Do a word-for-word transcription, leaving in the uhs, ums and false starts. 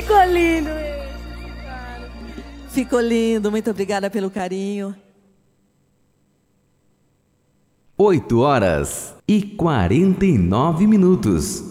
Ficou lindo esse, cara. Ficou lindo, muito obrigada pelo carinho. oito horas e quarenta e nove minutos.